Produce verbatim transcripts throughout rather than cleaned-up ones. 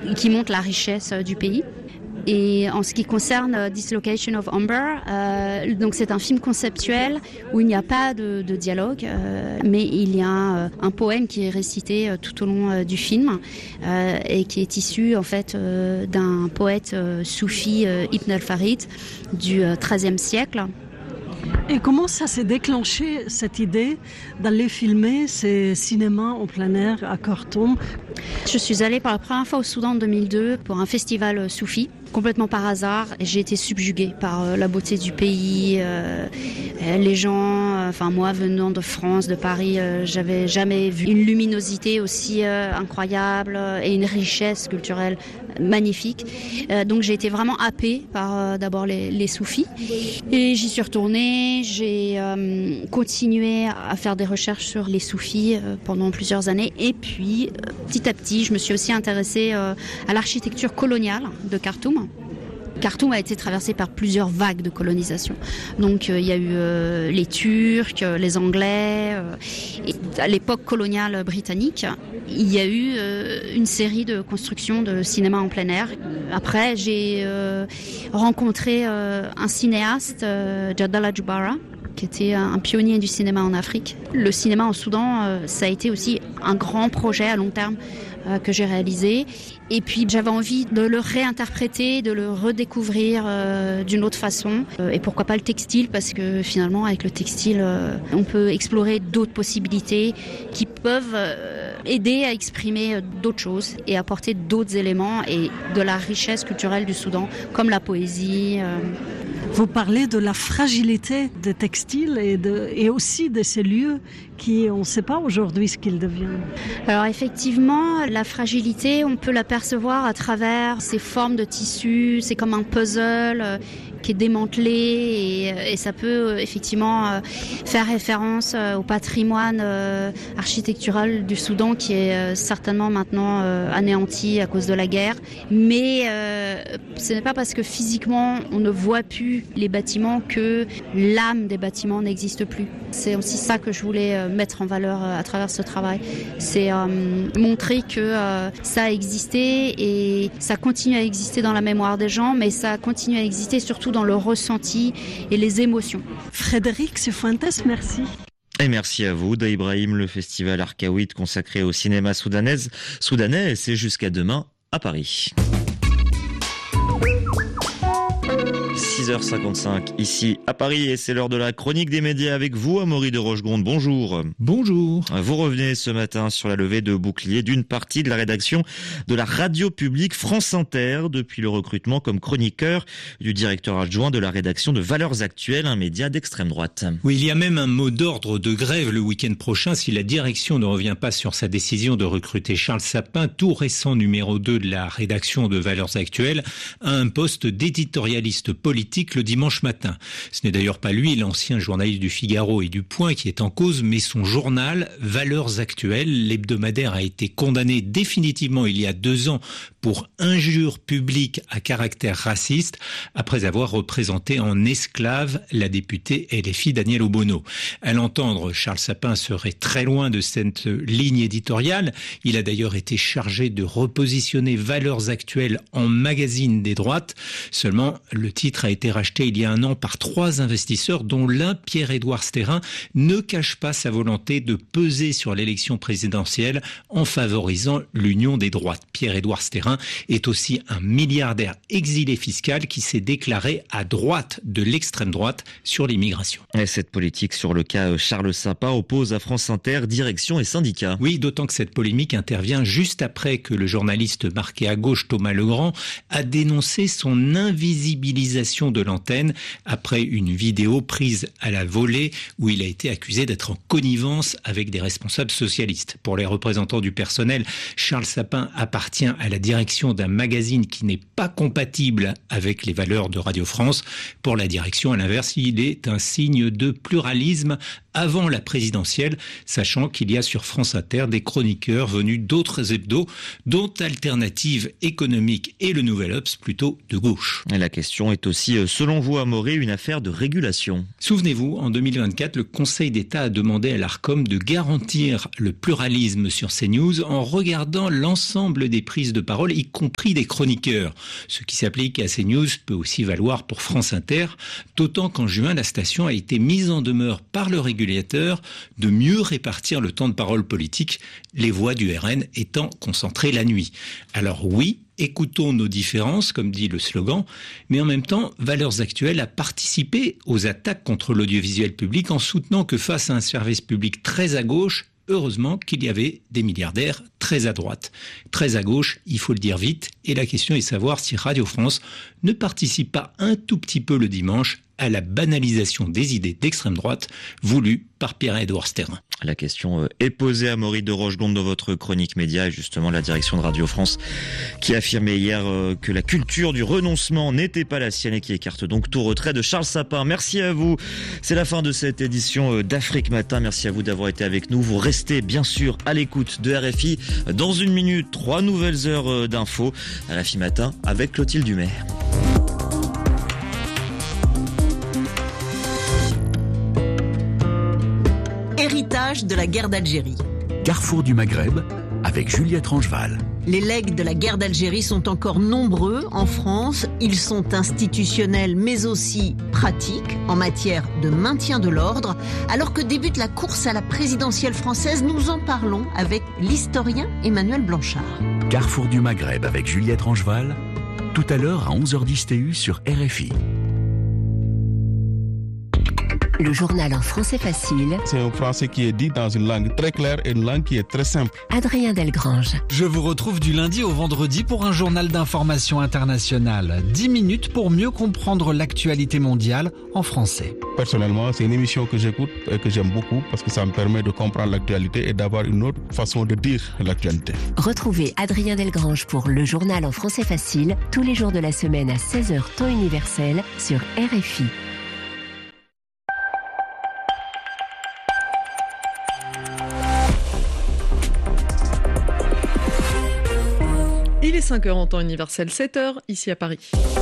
qui montre la richesse du pays. Et en ce qui concerne uh, Dislocation of Amber, euh, donc c'est un film conceptuel où il n'y a pas de, de dialogue, euh, mais il y a euh, un poème qui est récité euh, tout au long euh, du film euh, et qui est issu en fait euh, d'un poète euh, soufi euh, Ibn al-Farid du euh, treizième siècle. Et comment ça s'est déclenché, cette idée d'aller filmer ces cinémas en plein air à Khartoum? Je suis allée pour la première fois au Soudan en deux mille deux pour un festival soufi, complètement par hasard. Et j'ai été subjuguée par euh, la beauté du pays, euh, les gens. Euh, enfin moi, venant de France, de Paris, euh, j'avais jamais vu une luminosité aussi euh, incroyable euh, et une richesse culturelle magnifique. Euh, donc j'ai été vraiment happée par euh, d'abord les, les soufis. Et j'y suis retournée. J'ai euh, continué à faire des recherches sur les soufis euh, pendant plusieurs années. Et puis, euh, petit à petit, je me suis aussi intéressée euh, à l'architecture coloniale de Khartoum. Khartoum a été traversé par plusieurs vagues de colonisation. Donc euh, il y a eu euh, les Turcs, les Anglais. Euh, et à l'époque coloniale britannique, il y a eu euh, une série de constructions de cinéma en plein air. Après, j'ai euh, rencontré euh, un cinéaste, euh, Jadala Jubara, qui était un pionnier du cinéma en Afrique. Le cinéma en Soudan, euh, ça a été aussi un grand projet à long terme euh, que j'ai réalisé. Et puis j'avais envie de le réinterpréter, de le redécouvrir euh, d'une autre façon. Euh, et pourquoi pas le textile, parce que finalement avec le textile, euh, on peut explorer d'autres possibilités qui peuvent euh, aider à exprimer d'autres choses et apporter d'autres éléments et de la richesse culturelle du Soudan, comme la poésie. Euh, Vous parlez de la fragilité des textiles et, de, et aussi de ces lieux qui, on ne sait pas aujourd'hui ce qu'ils deviennent. Alors effectivement, la fragilité, on peut l'apercevoir à travers ces formes de tissus, c'est comme un puzzle euh, qui est démantelé et, et ça peut euh, effectivement euh, faire référence euh, au patrimoine euh, architectural du Soudan qui est euh, certainement maintenant euh, anéanti à cause de la guerre. Mais euh, ce n'est pas parce que physiquement on ne voit plus les bâtiments que l'âme des bâtiments n'existe plus. C'est aussi ça que je voulais euh, mettre en valeur euh, à travers ce travail. C'est euh, montrer que euh, ça a existé et ça continue à exister dans la mémoire des gens, mais ça continue à exister surtout dans le ressenti et les émotions. Frédéric Cifuentes, merci. Et merci à vous, d'Ibrahim. Le festival Arkaouit consacré au cinéma soudanaise, soudanais, c'est jusqu'à demain à Paris. six heures cinquante-cinq ici à Paris et c'est l'heure de la chronique des médias avec vous, Amaury de Rochegonde. Bonjour. Bonjour. Vous revenez ce matin sur la levée de bouclier d'une partie de la rédaction de la radio publique France Inter depuis le recrutement comme chroniqueur du directeur adjoint de la rédaction de Valeurs Actuelles, un média d'extrême droite. Oui, il y a même un mot d'ordre de grève le week-end prochain si la direction ne revient pas sur sa décision de recruter Charles Sapin, tout récent numéro deux de la rédaction de Valeurs Actuelles, à un poste d'éditorialiste politique le dimanche matin. Ce n'est d'ailleurs pas lui, l'ancien journaliste du Figaro et du Point, qui est en cause, mais son journal Valeurs Actuelles. L'hebdomadaire a été condamné définitivement il y a deux ans pour injure publique à caractère raciste, après avoir représenté en esclave la députée L F I Danielle Obono. À l'entendre, Charles Sapin serait très loin de cette ligne éditoriale. Il a d'ailleurs été chargé de repositionner Valeurs Actuelles en magazine des droites. Seulement, le titre a été racheté il y a un an par trois investisseurs, dont l'un, Pierre-Édouard Stérin, ne cache pas sa volonté de peser sur l'élection présidentielle en favorisant l'union des droites. Pierre-Édouard Stérin est aussi un milliardaire exilé fiscal qui s'est déclaré à droite de l'extrême droite sur l'immigration. Et cette politique sur le cas Charles Sapin oppose à France Inter direction et syndicats. Oui, d'autant que cette polémique intervient juste après que le journaliste marqué à gauche Thomas Legrand a dénoncé son invisibilisation de l'antenne après une vidéo prise à la volée où il a été accusé d'être en connivence avec des responsables socialistes. Pour les représentants du personnel, Charles Sapin appartient à la direction d'un magazine qui n'est pas compatible avec les valeurs de Radio France. Pour la direction, à l'inverse, il est un signe de pluralisme avant la présidentielle, sachant qu'il y a sur France Inter des chroniqueurs venus d'autres hebdos, dont Alternative économique et le Nouvel Obs, plutôt de gauche. Et la question est aussi, selon vous, Amaury, une affaire de régulation. Souvenez-vous, en deux mille vingt-quatre, le Conseil d'État a demandé à l'Arcom de garantir le pluralisme sur CNews en regardant l'ensemble des prises de parole parole, y compris des chroniqueurs. Ce qui s'applique à CNews peut aussi valoir pour France Inter, d'autant qu'en juin, la station a été mise en demeure par le régulateur de mieux répartir le temps de parole politique, les voix du R N étant concentrées la nuit. Alors oui, écoutons nos différences, comme dit le slogan, mais en même temps, Valeurs Actuelles a participé aux attaques contre l'audiovisuel public en soutenant que face à un service public très à gauche, heureusement qu'il y avait des milliardaires très à droite. Très à gauche, il faut le dire vite, et la question est de savoir si Radio France ne participe pas un tout petit peu le dimanche à la banalisation des idées d'extrême droite voulues par Pierre-Édouard Sterrin. La question est posée à Maury de Rochegonde dans votre chronique média et justement la direction de Radio France qui affirmait hier que la culture du renoncement n'était pas la sienne et qui écarte donc tout retrait de Charles Sapin. Merci à vous. C'est la fin de cette édition d'Afrique Matin. Merci à vous d'avoir été avec nous. Vous restez bien sûr à l'écoute de R F I. Dans une minute, trois nouvelles heures d'infos. R F I Matin avec Clotilde Dumais. Héritage de la guerre d'Algérie. Carrefour du Maghreb avec Juliette Rangeval. Les legs de la guerre d'Algérie sont encore nombreux en France. Ils sont institutionnels mais aussi pratiques en matière de maintien de l'ordre. Alors que débute la course à la présidentielle française, nous en parlons avec l'historien Emmanuel Blanchard. Carrefour du Maghreb avec Juliette Rangeval, tout à l'heure à onze heures dix T U sur R F I. Le journal en français facile. C'est un français qui est dit dans une langue très claire et une langue qui est très simple. Adrien Delgrange. Je vous retrouve du lundi au vendredi pour un journal d'information internationale. dix minutes pour mieux comprendre l'actualité mondiale en français. Personnellement, c'est une émission que j'écoute et que j'aime beaucoup parce que ça me permet de comprendre l'actualité et d'avoir une autre façon de dire l'actualité. Retrouvez Adrien Delgrange pour le journal en français facile tous les jours de la semaine à seize heures temps universel sur R F I. Il est cinq heures en temps universel, sept heures ici à Paris.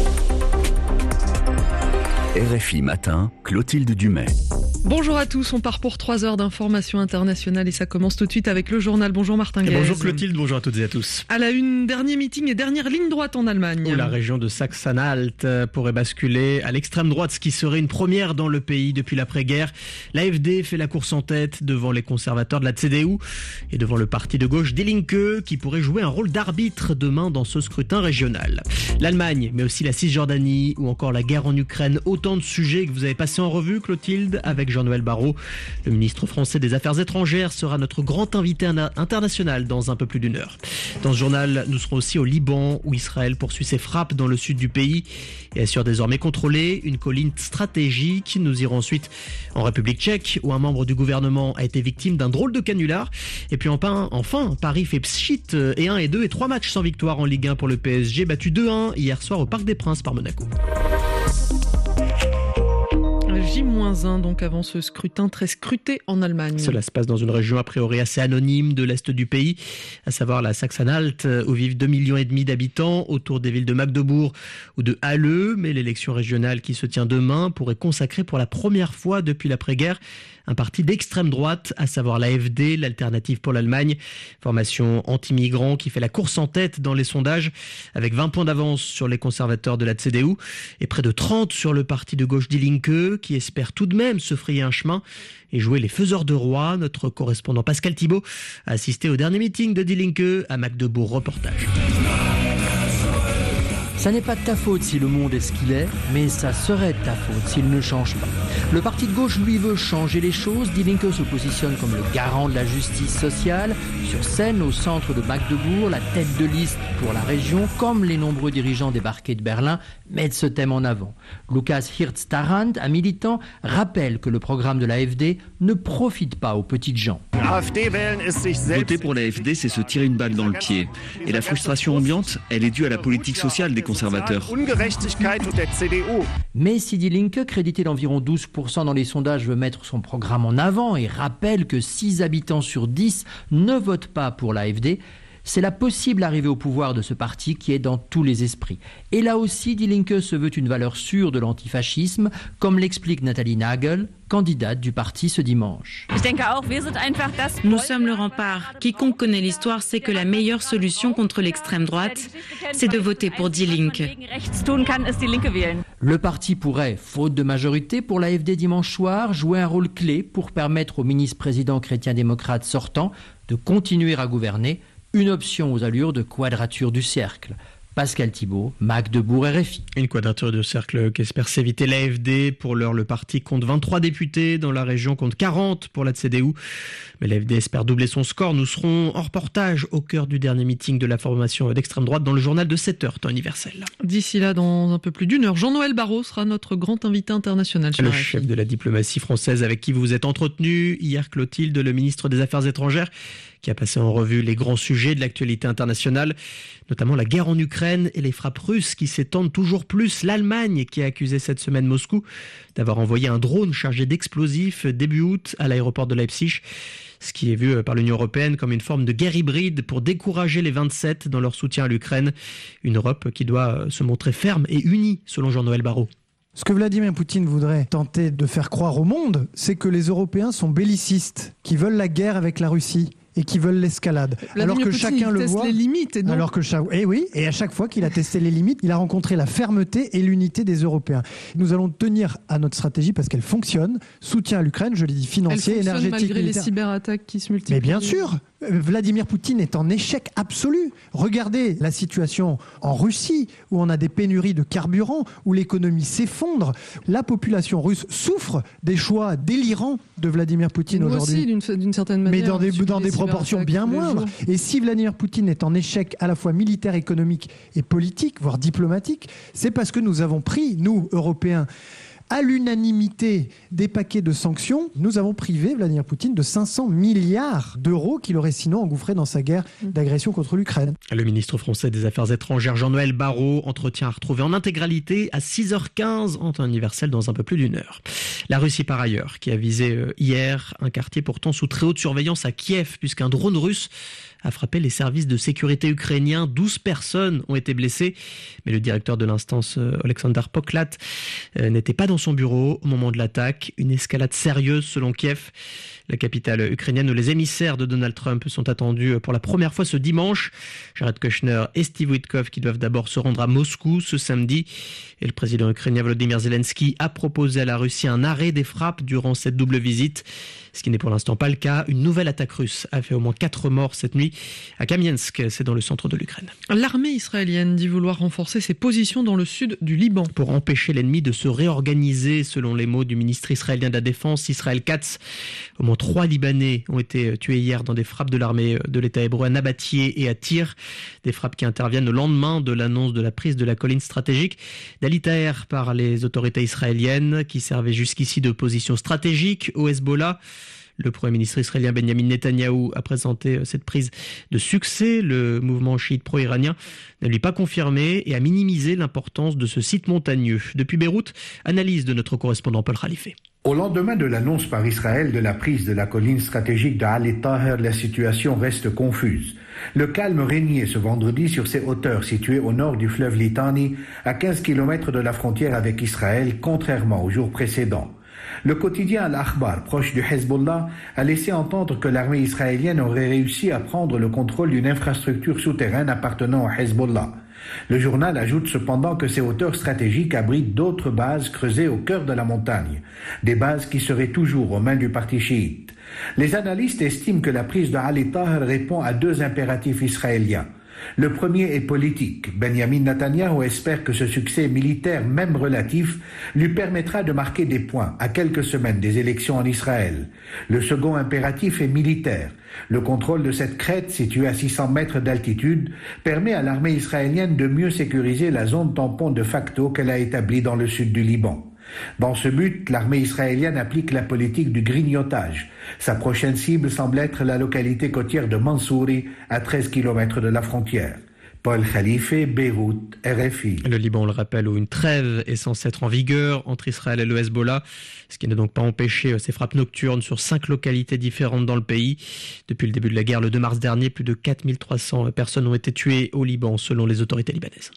R F I Matin, Clotilde Dumais. Bonjour à tous, on part pour trois heures d'information internationale et ça commence tout de suite avec le journal. Bonjour Martin Guez. Bonjour Clotilde, bonjour à toutes et à tous. À la une, dernier meeting et dernière ligne droite en Allemagne. Où la région de Saxe-Anhalt pourrait basculer à l'extrême droite, ce qui serait une première dans le pays depuis l'après-guerre. L'A F D fait la course en tête devant les conservateurs de la C D U et devant le parti de gauche Die Linke qui pourrait jouer un rôle d'arbitre demain dans ce scrutin régional. L'Allemagne, mais aussi la Cisjordanie ou encore la guerre en Ukraine, autant de sujets que vous avez passés en revue Clotilde avec Jean-Noël Barrot. Le ministre français des Affaires étrangères sera notre grand invité international dans un peu plus d'une heure. Dans ce journal, nous serons aussi au Liban où Israël poursuit ses frappes dans le sud du pays et assure désormais contrôler une colline stratégique. Nous irons ensuite en République tchèque où un membre du gouvernement a été victime d'un drôle de canular. Et puis enfin, enfin Paris fait pchit et un et deux et trois matchs sans victoire en Ligue un pour le P S G, battu deux un hier soir au Parc des Princes par Monaco. J moins un donc avant ce scrutin très scruté en Allemagne. Cela se passe dans une région a priori assez anonyme de l'est du pays, à savoir la Saxe-Anhalt, où vivent deux millions et demi d'habitants autour des villes de Magdebourg ou de Halle. Mais l'élection régionale qui se tient demain pourrait consacrer pour la première fois depuis l'après-guerre un parti d'extrême droite, à savoir l'A F D, l'Alternative pour l'Allemagne, formation anti-migrants qui fait la course en tête dans les sondages avec vingt points d'avance sur les conservateurs de la C D U et près de trente sur le parti de gauche Die Linke qui espère tout de même se frayer un chemin et jouer les faiseurs de roi. Notre correspondant Pascal Thibault a assisté au dernier meeting de Die Linke à Magdebourg. Reportage. Ça n'est pas de ta faute si le monde est ce qu'il est, mais ça serait de ta faute s'il ne change pas. Le parti de gauche, lui, veut changer les choses. Die Linke se positionne comme le garant de la justice sociale. Sur scène, au centre de Magdebourg, la tête de liste pour la région, comme les nombreux dirigeants débarqués de Berlin, mettent ce thème en avant. Lukas Hirz-Tarrant, un militant, rappelle que le programme de l'A F D ne profite pas aux petites gens. Voter pour l'A F D, c'est se tirer une balle dans le pied. Et la frustration ambiante, elle est due à la politique sociale des conservateurs. Mais si Die Linke, crédité d'environ douze pour cent dans les sondages, veut mettre son programme en avant et rappelle que six habitants sur dix ne votent pas pour l'A F D, C'est la possible arrivée au pouvoir de ce parti qui est dans tous les esprits. Et là aussi, Die Linke se veut une valeur sûre de l'antifascisme, comme l'explique Nathalie Nagel, candidate du parti ce dimanche. Nous sommes le rempart. Quiconque connaît l'histoire sait que la meilleure solution contre l'extrême droite, c'est de voter pour Die Linke. Le parti pourrait, faute de majorité pour l'A F D dimanche soir, jouer un rôle clé pour permettre au ministre-président chrétien-démocrate sortant de continuer à gouverner, une option aux allures de quadrature du cercle. Pascal Thibault, Magdebourg, R F I. Une quadrature de cercle qu'espère s'éviter l'A F D. Pour l'heure, le parti compte vingt-trois députés. Dans la région, compte quarante pour la C D U. Mais l'A F D espère doubler son score. Nous serons en reportage au cœur du dernier meeting de la formation d'extrême droite dans le journal de sept heures, temps universel. D'ici là, dans un peu plus d'une heure, Jean-Noël Barrot sera notre grand invité international. Le chef de la diplomatie française avec qui vous vous êtes entretenu hier, Clotilde, le ministre des Affaires étrangères, qui a passé en revue les grands sujets de l'actualité internationale, notamment la guerre en Ukraine et les frappes russes qui s'étendent toujours plus. L'Allemagne qui a accusé cette semaine Moscou d'avoir envoyé un drone chargé d'explosifs début août à l'aéroport de Leipzig, ce qui est vu par l'Union européenne comme une forme de guerre hybride pour décourager les vingt-sept dans leur soutien à l'Ukraine. Une Europe qui doit se montrer ferme et unie, selon Jean-Noël Barrot. Ce que Vladimir Poutine voudrait tenter de faire croire au monde, c'est que les Européens sont bellicistes, qui veulent la guerre avec la Russie et qui veulent l'escalade. Vladimir alors que Poutine, chacun il le teste voit. les limites. Et donc... Alors que chaque, et oui, et à chaque fois qu'il a testé les limites, il a rencontré la fermeté et l'unité des Européens. Nous allons tenir à notre stratégie parce qu'elle fonctionne. Soutien à l'Ukraine, je l'ai dit, financier, Elle énergétique, malgré militaire. les cyberattaques qui se multiplient. Mais bien sûr, Vladimir Poutine est en échec absolu. Regardez la situation en Russie, où on a des pénuries de carburant, où l'économie s'effondre. La population russe souffre des choix délirants de Vladimir Poutine Nous aujourd'hui. aussi, d'une, d'une certaine manière. Mais dans des, dans des proportions bien moindres. Et si Vladimir Poutine est en échec à la fois militaire, économique et politique, voire diplomatique, c'est parce que nous avons pris, nous, Européens, à l'unanimité des paquets de sanctions, nous avons privé Vladimir Poutine de cinq cents milliards d'euros qu'il aurait sinon engouffré dans sa guerre d'agression contre l'Ukraine. Le ministre français des Affaires étrangères Jean-Noël Barrot, entretien à retrouver en intégralité à six heures quinze en temps universel dans un peu plus d'une heure. La Russie par ailleurs, qui a visé hier un quartier pourtant sous très haute surveillance à Kiev, puisqu'un drone russe a frappé les services de sécurité ukrainiens. douze personnes ont été blessées. Mais le directeur de l'instance, Alexander Poklat, n'était pas dans son bureau au moment de l'attaque. Une escalade sérieuse selon Kiev, la capitale ukrainienne, où les émissaires de Donald Trump sont attendus pour la première fois ce dimanche. Jared Kushner et Steve Witkoff qui doivent d'abord se rendre à Moscou ce samedi. Et le président ukrainien Volodymyr Zelensky a proposé à la Russie un arrêt des frappes durant cette double visite. Ce qui n'est pour l'instant pas le cas. Une nouvelle attaque russe a fait au moins quatre morts cette nuit à Kamiensk, c'est dans le centre de l'Ukraine. L'armée israélienne dit vouloir renforcer ses positions dans le sud du Liban. Pour empêcher l'ennemi de se réorganiser, selon les mots du ministre israélien de la Défense, Israël Katz. Au moins trois Libanais ont été tués hier dans des frappes de l'armée de l'État hébreu à Nabatieh et à Tyr. Des frappes qui interviennent au lendemain de l'annonce de la prise de la colline stratégique d'Ali Taher par les autorités israéliennes, qui servaient jusqu'ici de position stratégique au Hezbollah. Le Premier ministre israélien Benjamin Netanyahou a présenté cette prise de succès. Le mouvement chiite pro-iranien ne lui pas confirmé et a minimisé l'importance de ce site montagneux. Depuis Beyrouth, analyse de notre correspondant Paul Khalife. Au lendemain de l'annonce par Israël de la prise de la colline stratégique de Ali Taher, la situation reste confuse. Le calme régnait ce vendredi sur ces hauteurs situées au nord du fleuve Litani, à quinze kilomètres de la frontière avec Israël, contrairement aux jours précédents. Le quotidien Al-Akhbar, proche du Hezbollah, a laissé entendre que l'armée israélienne aurait réussi à prendre le contrôle d'une infrastructure souterraine appartenant au Hezbollah. Le journal ajoute cependant que ces hauteurs stratégiques abritent d'autres bases creusées au cœur de la montagne, des bases qui seraient toujours aux mains du parti chiite. Les analystes estiment que la prise de Ali Taher répond à deux impératifs israéliens. Le premier est politique. Benjamin Netanyahou espère que ce succès militaire, même relatif, lui permettra de marquer des points à quelques semaines des élections en Israël. Le second impératif est militaire. Le contrôle de cette crête, située à six cents mètres d'altitude, permet à l'armée israélienne de mieux sécuriser la zone tampon de facto qu'elle a établie dans le sud du Liban. Dans ce but, l'armée israélienne applique la politique du grignotage. Sa prochaine cible semble être la localité côtière de Mansouri, à treize kilomètres de la frontière. Paul Khalife, Beyrouth, R F I. Le Liban, on le rappelle, où une trêve est censée être en vigueur entre Israël et le Hezbollah, ce qui n'a donc pas empêché ces frappes nocturnes sur cinq localités différentes dans le pays. Depuis le début de la guerre, le deux mars dernier, plus de quatre mille trois cents personnes ont été tuées au Liban, selon les autorités libanaises.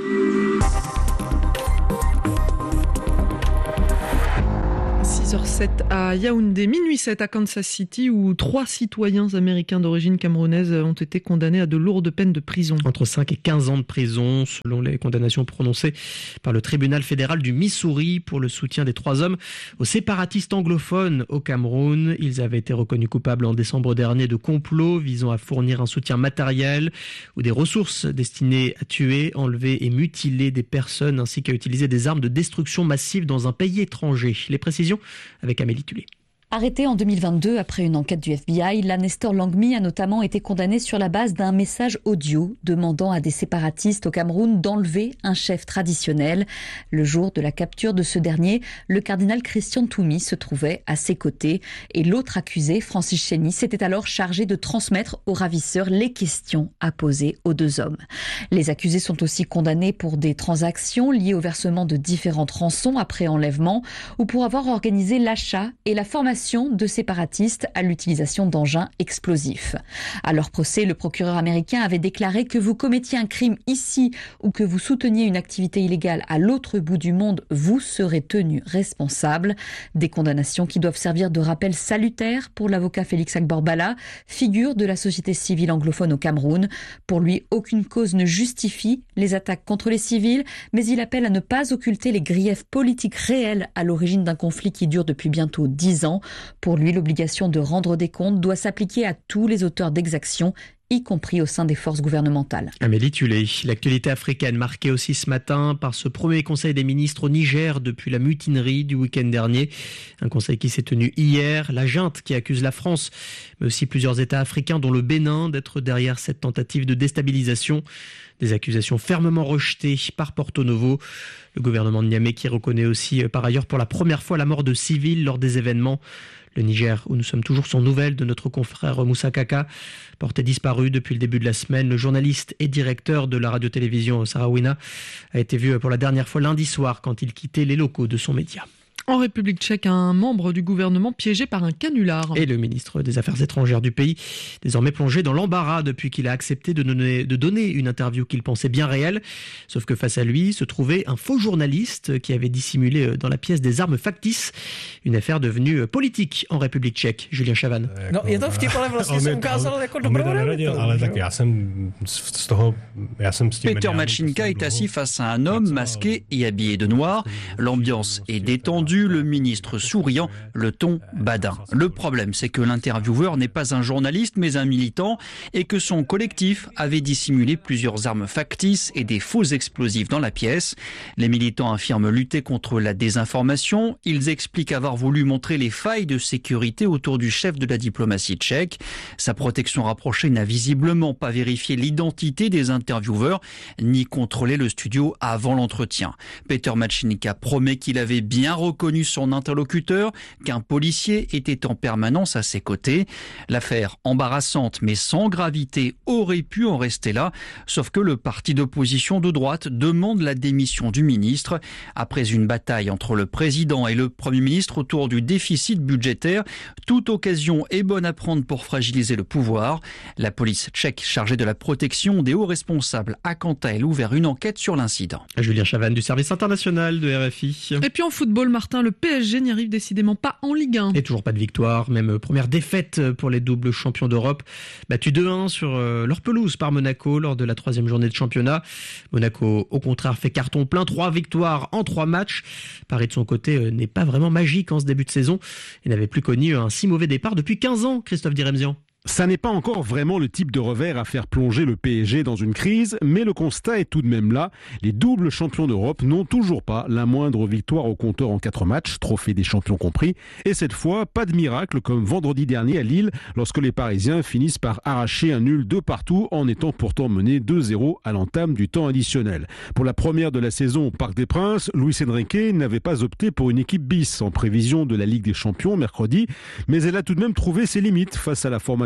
six heures sept à Yaoundé, minuit sept à Kansas City, où trois citoyens américains d'origine camerounaise ont été condamnés à de lourdes peines de prison. Entre cinq et quinze ans de prison, selon les condamnations prononcées par le tribunal fédéral du Missouri pour le soutien des trois hommes aux séparatistes anglophones au Cameroun. Ils avaient été reconnus coupables en décembre dernier de complot visant à fournir un soutien matériel ou des ressources destinées à tuer, enlever et mutiler des personnes ainsi qu'à utiliser des armes de destruction massive dans un pays étranger. Les précisions avec Amélie Tulé. Arrêté en deux mille vingt-deux après une enquête du F B I, Lanester Langmy a notamment été condamné sur la base d'un message audio demandant à des séparatistes au Cameroun d'enlever un chef traditionnel. Le jour de la capture de ce dernier, le cardinal Christian Toumi se trouvait à ses côtés et l'autre accusé, Francis Cheney, s'était alors chargé de transmettre aux ravisseurs les questions à poser aux deux hommes. Les accusés sont aussi condamnés pour des transactions liées au versement de différentes rançons après enlèvement ou pour avoir organisé l'achat et la formation de séparatistes à l'utilisation d'engins explosifs. À leur procès, le procureur américain avait déclaré que vous commettiez un crime ici ou que vous souteniez une activité illégale à l'autre bout du monde, vous serez tenu responsable. Des condamnations qui doivent servir de rappel salutaire pour l'avocat Félix Agborbala, figure de la société civile anglophone au Cameroun. Pour lui, aucune cause ne justifie les attaques contre les civils, mais il appelle à ne pas occulter les griefs politiques réels à l'origine d'un conflit qui dure depuis bientôt dix ans. Pour lui, l'obligation de rendre des comptes doit s'appliquer à tous les auteurs d'exactions, y compris au sein des forces gouvernementales. Amélie Tulé, l'actualité africaine marquée aussi ce matin par ce premier conseil des ministres au Niger depuis la mutinerie du week-end dernier. Un conseil qui s'est tenu hier. La junte qui accuse la France, mais aussi plusieurs États africains dont le Bénin d'être derrière cette tentative de déstabilisation. Des accusations fermement rejetées par Porto Novo. Le gouvernement de Niamey qui reconnaît aussi par ailleurs pour la première fois la mort de civils lors des événements. Le Niger, où nous sommes toujours sans nouvelles de notre confrère Moussa Kaka, porté disparu depuis le début de la semaine. Le journaliste et directeur de la radio-télévision Sarawina a été vu pour la dernière fois lundi soir quand il quittait les locaux de son média. En République tchèque, un membre du gouvernement piégé par un canular. Et le ministre des Affaires étrangères du pays, désormais plongé dans l'embarras depuis qu'il a accepté de donner, de donner une interview qu'il pensait bien réelle. Sauf que face à lui se trouvait un faux journaliste qui avait dissimulé dans la pièce des armes factices. Une affaire devenue politique en République tchèque. Julien Chavannes. No, je to vtipné, vlastně se ukázalo jako dobrovolně. Ale tak já jsem z toho, já jsem s tím. Peter Machinka est assis face à un homme masqué et habillé de noir. L'ambiance est détendue. Le ministre souriant, le ton badin. Le problème, c'est que l'intervieweur n'est pas un journaliste, mais un militant, et que son collectif avait dissimulé plusieurs armes factices et des faux explosifs dans la pièce. Les militants affirment lutter contre la désinformation. Ils expliquent avoir voulu montrer les failles de sécurité autour du chef de la diplomatie tchèque. Sa protection rapprochée n'a visiblement pas vérifié l'identité des intervieweurs, ni contrôlé le studio avant l'entretien. Peter Machinka promet qu'il avait bien reconnu son interlocuteur, qu'un policier était en permanence à ses côtés. L'affaire embarrassante mais sans gravité aurait pu en rester là, sauf que le parti d'opposition de droite demande la démission du ministre. Après une bataille entre le président et le Premier ministre autour du déficit budgétaire, toute occasion est bonne à prendre pour fragiliser le pouvoir. La police tchèque chargée de la protection des hauts responsables a quant à elle ouvert une enquête sur l'incident. Julien Chavannes du service international de R F I. Et puis en football, Martin, le P S G n'y arrive décidément pas en Ligue un. Et toujours pas de victoire, même première défaite pour les doubles champions d'Europe. Battu deux un sur leur pelouse par Monaco lors de la troisième journée de championnat. Monaco, au contraire, fait carton plein, trois victoires en trois matchs. Paris, de son côté, n'est pas vraiment magique en ce début de saison et n'avait plus connu un si mauvais départ depuis quinze ans, Christophe Diremzian. Ça n'est pas encore vraiment le type de revers à faire plonger le P S G dans une crise, mais le constat est tout de même là. Les doubles champions d'Europe n'ont toujours pas la moindre victoire au compteur en quatre matchs, trophée des champions compris. Et cette fois, pas de miracle comme vendredi dernier à Lille, lorsque les Parisiens finissent par arracher un nul de partout en étant pourtant menés deux zéro à l'entame du temps additionnel. Pour la première de la saison au Parc des Princes, Luis Enrique n'avait pas opté pour une équipe bis en prévision de la Ligue des Champions mercredi, mais elle a tout de même trouvé ses limites face à la formation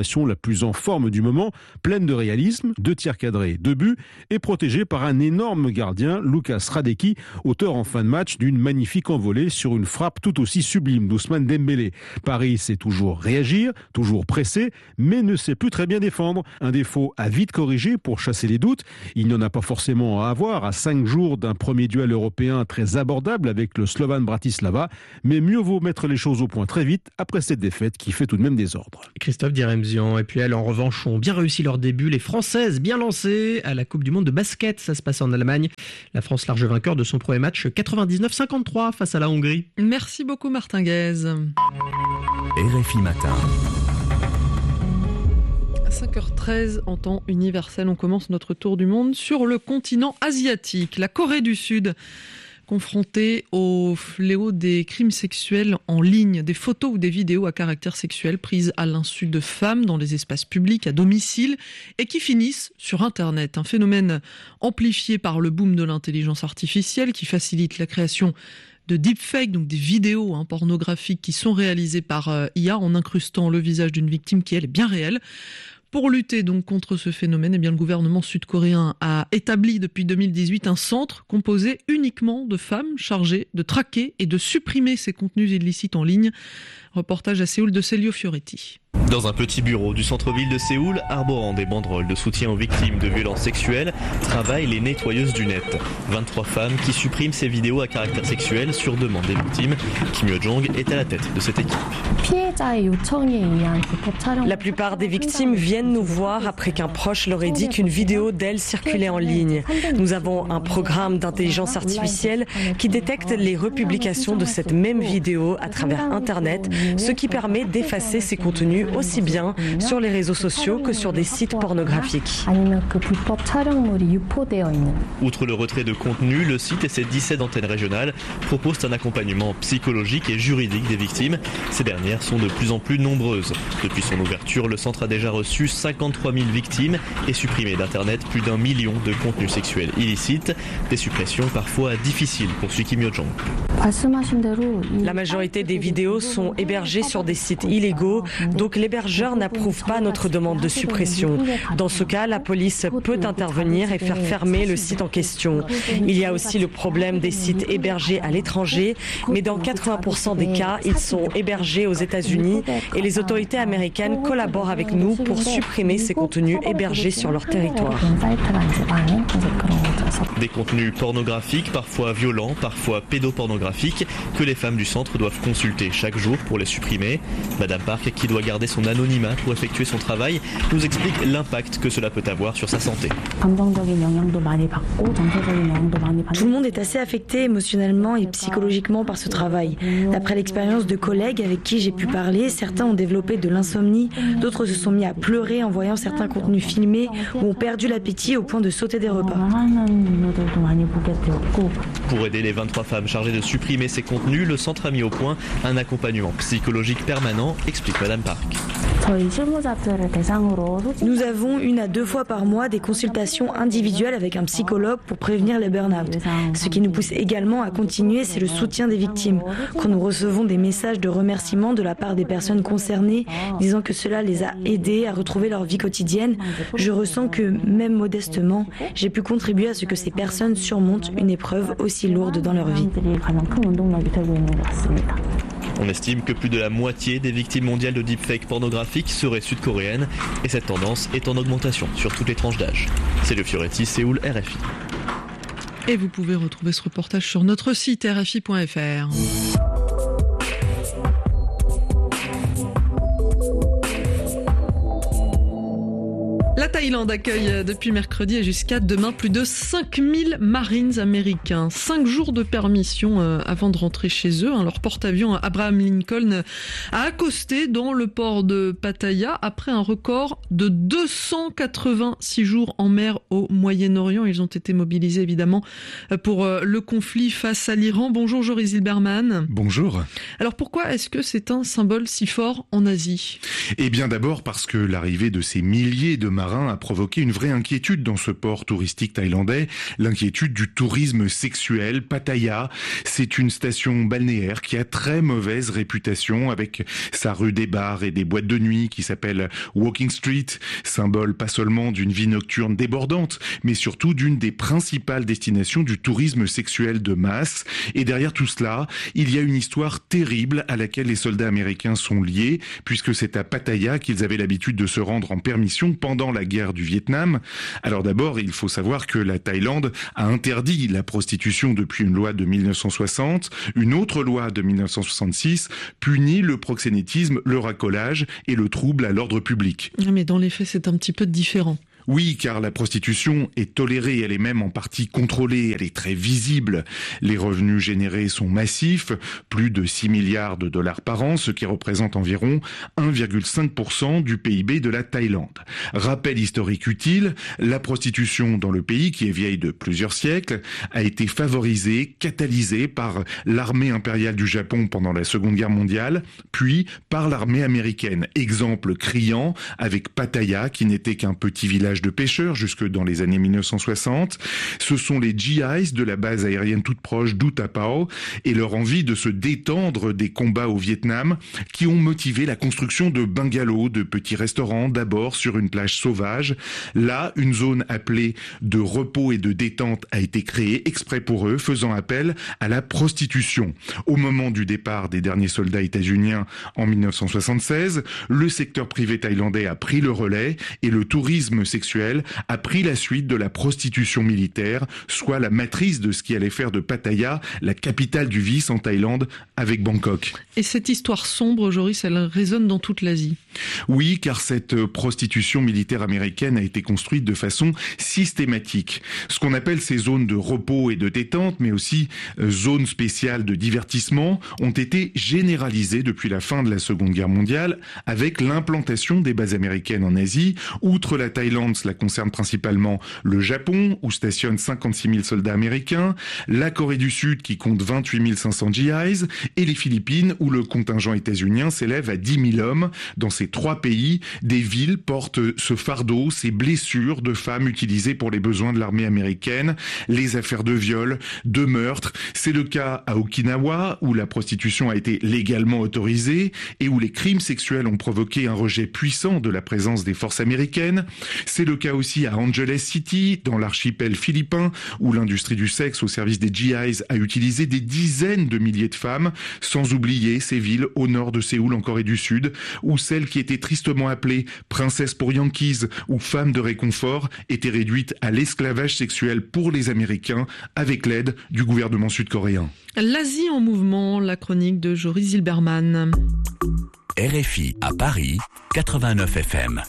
situation la plus en forme du moment, pleine de réalisme, deux tirs cadrés, deux buts, et protégée par un énorme gardien, Lucas Hradecki, auteur en fin de match d'une magnifique envolée sur une frappe tout aussi sublime d'Ousmane Dembélé. Paris sait toujours réagir, toujours pressé, mais ne sait plus très bien défendre. Un défaut à vite corriger pour chasser les doutes. Il n'y en a pas forcément à avoir à cinq jours d'un premier duel européen très abordable avec le Slovan Bratislava, mais mieux vaut mettre les choses au point très vite après cette défaite qui fait tout de même désordre. Christophe Diremzian, et puis elles en revanche ont bien réussi leur début. Les Françaises bien lancées à la Coupe du Monde de basket, ça se passe en Allemagne. La France large vainqueur de son premier match quatre-vingt-dix-neuf cinquante-trois face à la Hongrie. Merci beaucoup Martin Guez. R F I Matin. À cinq heures treize en temps universel, on commence notre tour du monde sur le continent asiatique. La Corée du Sud, confrontée au fléau des crimes sexuels en ligne, des photos ou des vidéos à caractère sexuel prises à l'insu de femmes dans les espaces publics, à domicile, et qui finissent sur Internet. Un phénomène amplifié par le boom de l'intelligence artificielle qui facilite la création de deepfakes, donc des vidéos hein, pornographiques qui sont réalisées par euh, I A en incrustant le visage d'une victime qui elle est bien réelle. Pour lutter donc contre ce phénomène, eh bien, le gouvernement sud-coréen a établi depuis deux mille dix-huit un centre composé uniquement de femmes chargées de traquer et de supprimer ces contenus illicites en ligne. Reportage à Séoul de Celio Fioretti. Dans un petit bureau du centre-ville de Séoul, arborant des banderoles de soutien aux victimes de violences sexuelles, travaillent les nettoyeuses du net. vingt-trois femmes qui suppriment ces vidéos à caractère sexuel sur demande des victimes. Kim Yo-jong est à la tête de cette équipe. La plupart des victimes viennent nous voir après qu'un proche leur ait dit qu'une vidéo d'elles circulait en ligne. Nous avons un programme d'intelligence artificielle qui détecte les republications de cette même vidéo à travers Internet, ce qui permet d'effacer ces contenus aussi bien sur les réseaux sociaux que sur des sites pornographiques. Outre le retrait de contenu, le site et ses dix-sept antennes régionales proposent un accompagnement psychologique et juridique des victimes. Ces dernières sont de plus en plus nombreuses. Depuis son ouverture, le centre a déjà reçu cinquante-trois mille victimes et supprimé d'Internet plus d'un million de contenus sexuels illicites. Des suppressions parfois difficiles, poursuit Kim Yo-jong. La majorité des vidéos sont hébergées sur des sites illégaux, donc l'hébergeur n'approuve pas notre demande de suppression. Dans ce cas, la police peut intervenir et faire fermer le site en question. Il y a aussi le problème des sites hébergés à l'étranger, mais dans quatre-vingts pour cent des cas, ils sont hébergés aux États-Unis et les autorités américaines collaborent avec nous pour supprimer ces contenus hébergés sur leur territoire. Des contenus pornographiques, parfois violents, parfois pédopornographiques, que les femmes du centre doivent consulter chaque jour pour les supprimer. Madame Park, qui doit garder son anonymat pour effectuer son travail, nous explique l'impact que cela peut avoir sur sa santé. Tout le monde est assez affecté émotionnellement et psychologiquement par ce travail. D'après l'expérience de collègues avec qui j'ai pu parler, certains ont développé de l'insomnie, d'autres se sont mis à pleurer en voyant certains contenus filmés ou ont perdu l'appétit au point de sauter des repas. Pour aider les vingt-trois femmes chargées de supprimer ces contenus, le centre a mis au point un accompagnement psychologique permanent, explique Madame Park. Nous avons une à deux fois par mois des consultations individuelles avec un psychologue pour prévenir les burn-out. Ce qui nous pousse également à continuer, c'est le soutien des victimes. Quand nous recevons des messages de remerciement de la part des personnes concernées, disant que cela les a aidés à retrouver leur vie quotidienne, je ressens que, même modestement, j'ai pu contribuer à ce que ces personnes surmontent une épreuve aussi lourde dans leur vie. On estime que plus de la moitié des victimes mondiales de deepfakes pornographiques seraient sud-coréennes et cette tendance est en augmentation sur toutes les tranches d'âge. C'est le Fioretti, Séoul, R F I. Et vous pouvez retrouver ce reportage sur notre site r f i point f r. La Thaïlande accueille depuis mercredi et jusqu'à demain plus de cinq mille Marines américains. Cinq jours de permission avant de rentrer chez eux. Leur porte-avions Abraham Lincoln a accosté dans le port de Pattaya après un record de deux cent quatre-vingt-six jours en mer au Moyen-Orient. Ils ont été mobilisés évidemment pour le conflit face à l'Iran. Bonjour Joris Zilberman. Bonjour. Alors pourquoi est-ce que c'est un symbole si fort en Asie ? Eh bien d'abord parce que l'arrivée de ces milliers de marins a provoqué une vraie inquiétude dans ce port touristique thaïlandais, l'inquiétude du tourisme sexuel. Pattaya, c'est une station balnéaire qui a très mauvaise réputation avec sa rue des bars et des boîtes de nuit qui s'appelle Walking Street, symbole pas seulement d'une vie nocturne débordante, mais surtout d'une des principales destinations du tourisme sexuel de masse. Et derrière tout cela, il y a une histoire terrible à laquelle les soldats américains sont liés, puisque c'est à Pattaya qu'ils avaient l'habitude de se rendre en permission pendant la guerre du Vietnam. Alors d'abord, il faut savoir que la Thaïlande a interdit la prostitution depuis une loi de mille neuf cent soixante. Une autre loi de mille neuf cent soixante-six punit le proxénétisme, le racolage et le trouble à l'ordre public. Mais dans les faits, c'est un petit peu différent. Oui, car la prostitution est tolérée, elle est même en partie contrôlée, elle est très visible. Les revenus générés sont massifs, plus de six milliards de dollars par an, ce qui représente environ un virgule cinq pour cent du P I B de la Thaïlande. Rappel historique utile, la prostitution dans le pays, qui est vieille de plusieurs siècles, a été favorisée, catalysée par l'armée impériale du Japon pendant la Seconde Guerre mondiale, puis par l'armée américaine. Exemple criant avec Pattaya, qui n'était qu'un petit village de pêcheurs jusque dans les années mille neuf cent soixante. Ce sont les G Is de la base aérienne toute proche d'Utapao et leur envie de se détendre des combats au Vietnam qui ont motivé la construction de bungalows, de petits restaurants, d'abord sur une plage sauvage. Là, une zone appelée de repos et de détente a été créée exprès pour eux, faisant appel à la prostitution. Au moment du départ des derniers soldats états-uniens en mille neuf cent soixante-seize, le secteur privé thaïlandais a pris le relais et le tourisme sexuel a pris la suite de la prostitution militaire, soit la matrice de ce qui allait faire de Pattaya la capitale du vice en Thaïlande avec Bangkok. Et cette histoire sombre, Joris, elle résonne dans toute l'Asie. Oui, car cette prostitution militaire américaine a été construite de façon systématique. Ce qu'on appelle ces zones de repos et de détente, mais aussi zones spéciales de divertissement, ont été généralisées depuis la fin de la Seconde Guerre mondiale avec l'implantation des bases américaines en Asie. Outre la Thaïlande, cela concerne principalement le Japon, où stationnent cinquante-six mille soldats américains, la Corée du Sud, qui compte vingt-huit mille cinq cents G Is, et les Philippines, où le contingent états-unien s'élève à dix mille hommes. Dans ces trois pays, des villes portent ce fardeau, ces blessures de femmes utilisées pour les besoins de l'armée américaine, les affaires de viol, de meurtre. C'est le cas à Okinawa, où la prostitution a été légalement autorisée et où les crimes sexuels ont provoqué un rejet puissant de la présence des forces américaines. C'est le cas aussi à Angeles City, dans l'archipel philippin, où l'industrie du sexe au service des G Is a utilisé des dizaines de milliers de femmes, sans oublier ces villes au nord de Séoul en Corée du Sud, où celles qui étaient tristement appelées princesses pour Yankees ou femmes de réconfort étaient réduites à l'esclavage sexuel pour les Américains, avec l'aide du gouvernement sud-coréen. L'Asie en mouvement, la chronique de Joris Zilberman. R F I à Paris, quatre-vingt-neuf F M.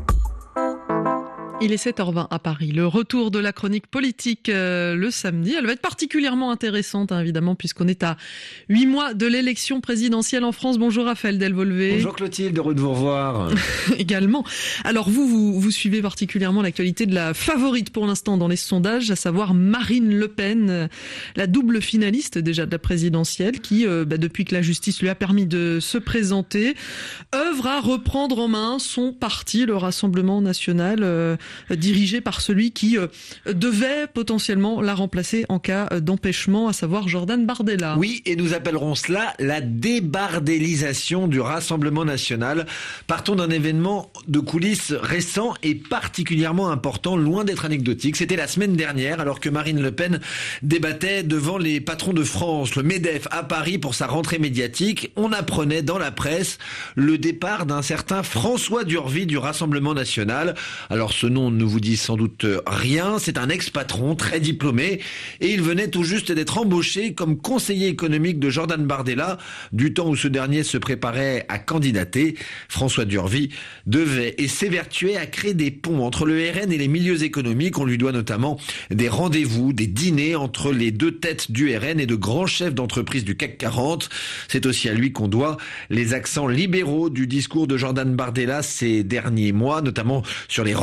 Il est sept heures vingt à Paris. Le retour de la chronique politique euh, le samedi. Elle va être particulièrement intéressante, hein, évidemment, puisqu'on est à huit mois de l'élection présidentielle en France. Bonjour Raphaël Delvolvé. Bonjour Clotilde, heureux de vous revoir. Également. Alors vous, vous, vous suivez particulièrement l'actualité de la favorite pour l'instant dans les sondages, à savoir Marine Le Pen, la double finaliste déjà de la présidentielle, qui, euh, bah, depuis que la justice lui a permis de se présenter, œuvre à reprendre en main son parti, le Rassemblement National, euh, dirigé par celui qui euh, devait potentiellement la remplacer en cas d'empêchement, à savoir Jordan Bardella. Oui, et nous appellerons cela la débardélisation du Rassemblement National. Partons d'un événement de coulisses récent et particulièrement important, loin d'être anecdotique. C'était la semaine dernière, alors que Marine Le Pen débattait devant les patrons de France, le MEDEF, à Paris pour sa rentrée médiatique. On apprenait dans la presse le départ d'un certain François Durvy du Rassemblement National. Alors ce nom ne vous dit sans doute rien, c'est un ex-patron très diplômé et il venait tout juste d'être embauché comme conseiller économique de Jordan Bardella du temps où ce dernier se préparait à candidater. François Durvy devait et s'évertuait à créer des ponts entre le R N et les milieux économiques. On lui doit notamment des rendez-vous, des dîners entre les deux têtes du R N et de grands chefs d'entreprise du C A C quarante. C'est aussi à lui qu'on doit les accents libéraux du discours de Jordan Bardella ces derniers mois, notamment sur les retraites.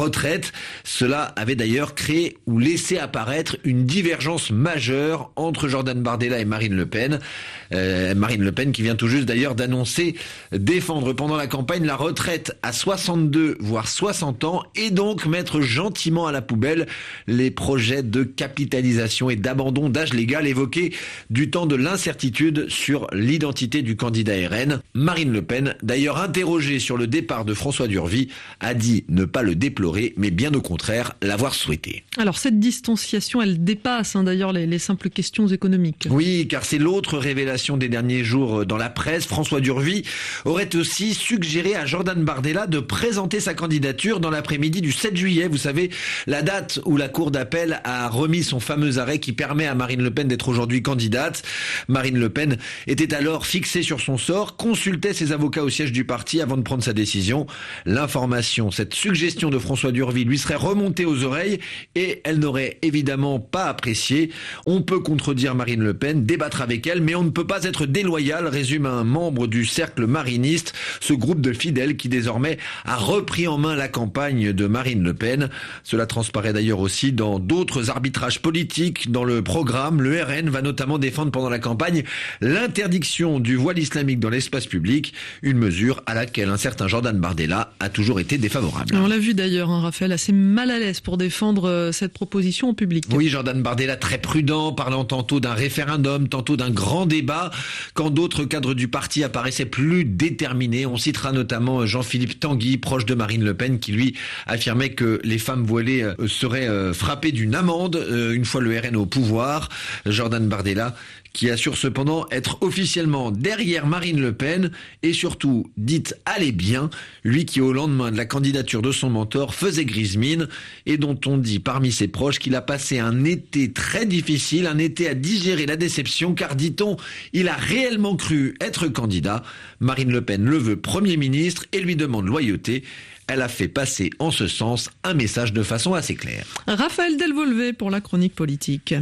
fait, cela avait d'ailleurs créé ou laissé apparaître une divergence majeure entre Jordan Bardella et Marine Le Pen. Euh, Marine Le Pen qui vient tout juste d'ailleurs d'annoncer défendre pendant la campagne la retraite à soixante-deux voire soixante ans et donc mettre gentiment à la poubelle les projets de capitalisation et d'abandon d'âge légal évoqués du temps de l'incertitude sur l'identité du candidat R N. Marine Le Pen, d'ailleurs interrogée sur le départ de François Durvy, a dit ne pas le déplorer mais bien au contraire l'avoir souhaité. Alors cette distanciation, elle dépasse hein, d'ailleurs les, les simples questions économiques. Oui, car c'est l'autre révélation des derniers jours dans la presse. François Durvy aurait aussi suggéré à Jordan Bardella de présenter sa candidature dans l'après-midi du sept juillet. Vous savez, la date où la Cour d'appel a remis son fameux arrêt qui permet à Marine Le Pen d'être aujourd'hui candidate. Marine Le Pen était alors fixée sur son sort, consultait ses avocats au siège du parti avant de prendre sa décision. L'information, cette suggestion de François Durvy lui serait remontée aux oreilles et elle n'aurait évidemment pas apprécié. On peut contredire Marine Le Pen, débattre avec elle, mais on ne peut pas être déloyal, résume un membre du cercle mariniste, ce groupe de fidèles qui désormais a repris en main la campagne de Marine Le Pen. Cela transparaît d'ailleurs aussi dans d'autres arbitrages politiques. Dans le programme, le R N va notamment défendre pendant la campagne l'interdiction du voile islamique dans l'espace public, une mesure à laquelle un certain Jordan Bardella a toujours été défavorable. On l'a vu d'ailleurs, hein, Raphaël, assez mal à l'aise pour défendre euh, cette proposition au public. Oui, Jordan Bardella très prudent, parlant tantôt d'un référendum, tantôt d'un grand débat, quand d'autres cadres du parti apparaissaient plus déterminés. On citera notamment Jean-Philippe Tanguy, proche de Marine Le Pen, qui lui affirmait que les femmes voilées seraient frappées d'une amende une fois le R N au pouvoir. Jordan Bardella qui assure cependant être officiellement derrière Marine Le Pen et surtout dite allez bien, lui qui au lendemain de la candidature de son mentor faisait grise mine et dont on dit parmi ses proches qu'il a passé un été très difficile, un été à digérer la déception car dit-on, il a réellement cru être candidat. Marine Le Pen le veut Premier ministre et lui demande loyauté. Elle a fait passer en ce sens un message de façon assez claire. Raphaël Delvolvé pour la chronique politique.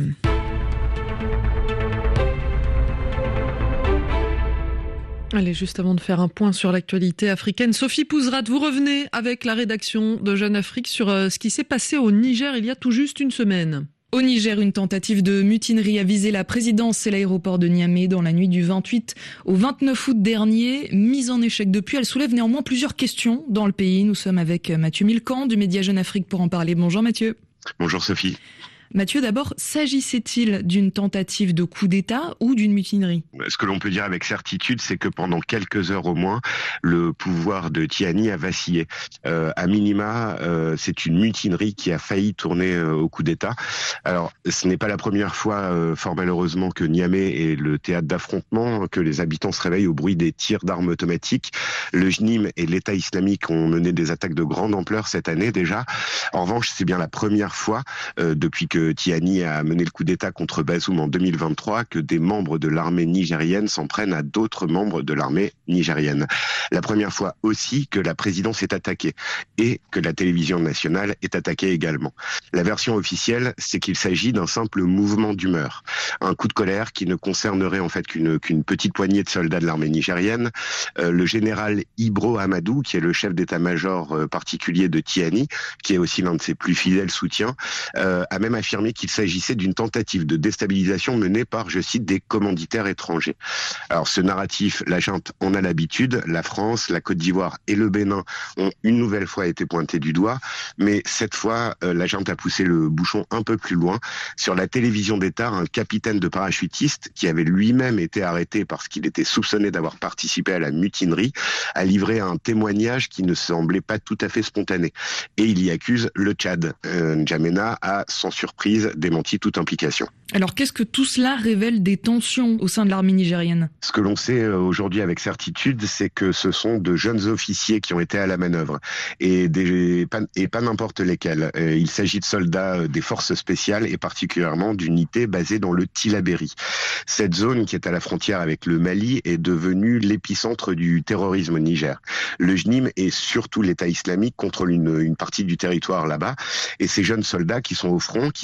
Allez, juste avant de faire un point sur l'actualité africaine, Sophie Pouzrat, vous revenez avec la rédaction de Jeune Afrique sur ce qui s'est passé au Niger il y a tout juste une semaine. Au Niger, une tentative de mutinerie a visé la présidence et l'aéroport de Niamey dans la nuit du vingt-huit au vingt-neuf août dernier. Mise en échec depuis, elle soulève néanmoins plusieurs questions dans le pays. Nous sommes avec Mathieu Milcan du média Jeune Afrique pour en parler. Bonjour Mathieu. Bonjour Sophie. Mathieu, d'abord, s'agissait-il d'une tentative de coup d'État ou d'une mutinerie ? Ce que l'on peut dire avec certitude, c'est que pendant quelques heures au moins, le pouvoir de Tiani a vacillé. Euh, à minima, euh, c'est une mutinerie qui a failli tourner euh, au coup d'État. Alors, ce n'est pas la première fois, euh, fort malheureusement, que Niamey est le théâtre d'affrontements, que les habitants se réveillent au bruit des tirs d'armes automatiques. Le J N I M et l'État islamique ont mené des attaques de grande ampleur cette année déjà. En revanche, c'est bien la première fois euh, depuis que Tiani a mené le coup d'État contre Bazoum en deux mille vingt-trois que des membres de l'armée nigérienne s'en prennent à d'autres membres de l'armée nigérienne. La première fois aussi que la présidence est attaquée et que la télévision nationale est attaquée également. La version officielle, c'est qu'il s'agit d'un simple mouvement d'humeur, un coup de colère qui ne concernerait en fait qu'une qu'une petite poignée de soldats de l'armée nigérienne. Euh, le général Ibro Amadou, qui est le chef d'état-major euh, particulier de Tiani, qui est aussi l'un de ses plus fidèles soutiens, euh, a même affirmé qu'il s'agissait d'une tentative de déstabilisation menée par, je cite, des commanditaires étrangers. Alors ce narratif, la junte en a l'habitude, la France, la Côte d'Ivoire et le Bénin ont une nouvelle fois été pointés du doigt, mais cette fois, euh, la junte a poussé le bouchon un peu plus loin. Sur la télévision d'État, un capitaine de parachutistes, qui avait lui-même été arrêté parce qu'il était soupçonné d'avoir participé à la mutinerie, a livré un témoignage qui ne semblait pas tout à fait spontané. Et il y accuse le Tchad. Euh, N'Djamena a, sans surprise, démenti toute implication. Alors qu'est-ce que tout cela révèle des tensions au sein de l'armée nigérienne ? Ce que l'on sait aujourd'hui avec certitude, c'est que ce sont de jeunes officiers qui ont été à la manœuvre et, des, et pas n'importe lesquels. Il s'agit de soldats des forces spéciales et particulièrement d'unités basées dans le Tillabéri. Cette zone qui est à la frontière avec le Mali est devenue l'épicentre du terrorisme au Niger. Le J N I M et surtout l'État islamique contrôlent une, une partie du territoire là-bas et ces jeunes soldats qui sont au front, qui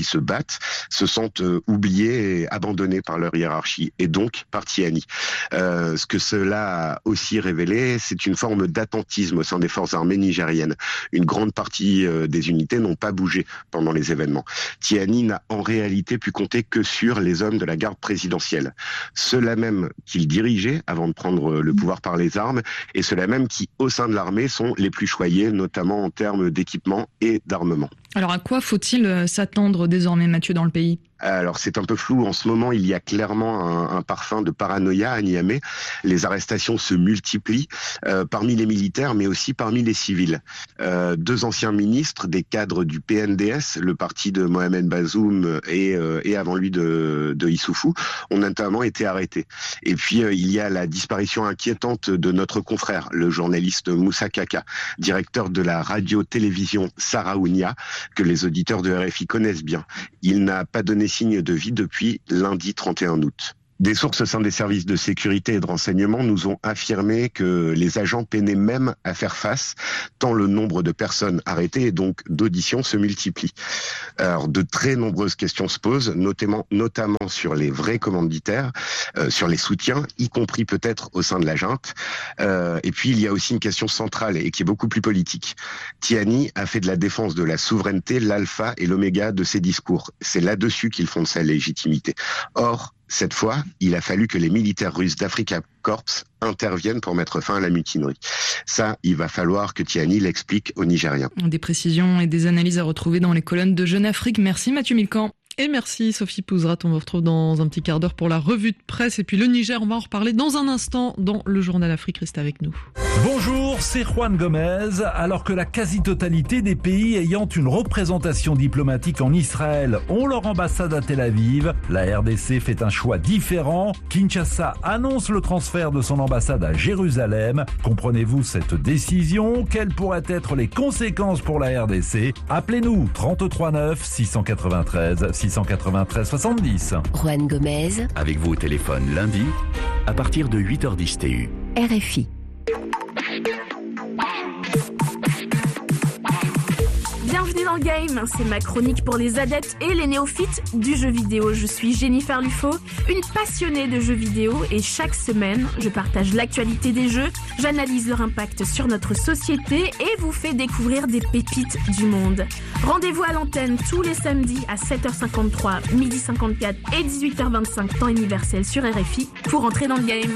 se battent se sentent euh, oubliés et abandonnés par leur hiérarchie, et donc par Tiani. Euh, ce que cela a aussi révélé, c'est une forme d'attentisme au sein des forces armées nigériennes. Une grande partie euh, des unités n'ont pas bougé pendant les événements. Tiani n'a en réalité pu compter que sur les hommes de la garde présidentielle. Ceux-là même qu'il dirigeait avant de prendre le pouvoir par les armes, et ceux-là même qui, au sein de l'armée, sont les plus choyés, notamment en termes d'équipement et d'armement. Alors à quoi faut-il s'attendre désormais, Mathieu, dans le pays ? Alors c'est un peu flou. En ce moment, il y a clairement un, un parfum de paranoïa à Niamey. Les arrestations se multiplient euh, parmi les militaires, mais aussi parmi les civils. Euh, deux anciens ministres, des cadres du P N D S, le parti de Mohamed Bazoum et, euh, et avant lui de, de Issoufou, ont notamment été arrêtés. Et puis euh, il y a la disparition inquiétante de notre confrère, le journaliste Moussa Kaka, directeur de la radio-télévision Saraounia, que les auditeurs de R F I connaissent bien. Il n'a pas donné signe de vie depuis lundi trente et un août. Des sources au sein des services de sécurité et de renseignement nous ont affirmé que les agents peinaient même à faire face, tant le nombre de personnes arrêtées et donc d'auditions se multiplie. Alors, de très nombreuses questions se posent, notamment, notamment sur les vrais commanditaires, euh, sur les soutiens, y compris peut-être au sein de la junte. Euh, et puis, il y a aussi une question centrale et qui est beaucoup plus politique. Tiani a fait de la défense de la souveraineté l'alpha et l'oméga de ses discours. C'est là-dessus qu'il fonde sa légitimité. Or, cette fois, il a fallu que les militaires russes d'Africa Corps interviennent pour mettre fin à la mutinerie. Ça, il va falloir que Tiani l'explique aux Nigériens. Des précisions et des analyses à retrouver dans les colonnes de Jeune Afrique. Merci Mathieu Milcan. Et merci Sophie Pouzrat, on vous retrouve dans un petit quart d'heure pour la revue de presse. Et puis le Niger, on va en reparler dans un instant dans le Journal Afrique. Restez avec nous. Bonjour, c'est Juan Gomez. Alors que la quasi-totalité des pays ayant une représentation diplomatique en Israël ont leur ambassade à Tel Aviv, la R D C fait un choix différent. Kinshasa annonce le transfert de son ambassade à Jérusalem. Comprenez-vous cette décision? Quelles pourraient être les conséquences pour la R D C? Appelez-nous trente-trois neuf six cent quatre-vingt-treize six cent quatre-vingt-treize soixante-dix. Juan Gomez. Avec vous au téléphone lundi, à partir de huit heures dix T U. R F I. Bienvenue dans le game, c'est ma chronique pour les adeptes et les néophytes du jeu vidéo. Je suis Jennifer Lufo, une passionnée de jeux vidéo et chaque semaine, je partage l'actualité des jeux, j'analyse leur impact sur notre société et vous fais découvrir des pépites du monde. Rendez-vous à l'antenne tous les samedis à sept heures cinquante-trois, midi cinquante-quatre et dix-huit heures vingt-cinq temps universel sur R F I pour entrer dans le game.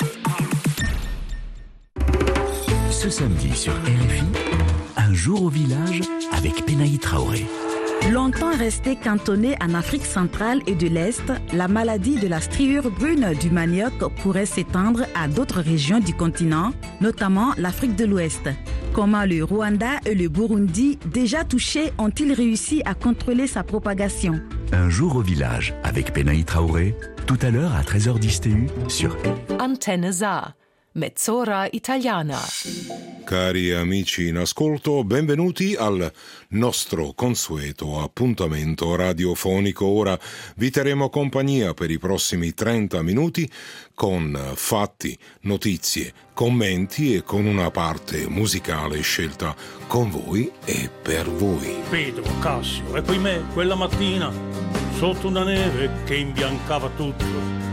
Ce samedi sur R F I, un jour au village avec Penaï Traoré. Longtemps restée cantonnée en Afrique centrale et de l'Est, la maladie de la striure brune du manioc pourrait s'étendre à d'autres régions du continent, notamment l'Afrique de l'Ouest. Comment le Rwanda et le Burundi, déjà touchés, ont-ils réussi à contrôler sa propagation? Un jour au village avec Penaï Traoré, tout à l'heure à treize heures dix T U sur Antenne Za. Mezz'ora italiana. Cari amici in ascolto, benvenuti al nostro consueto appuntamento radiofonico. Ora vi terremo compagnia per i prossimi trenta minuti con fatti, notizie, commenti e con una parte musicale scelta con voi e per voi. Pedro, Cassio e poi me quella mattina sotto una neve che imbiancava tutto.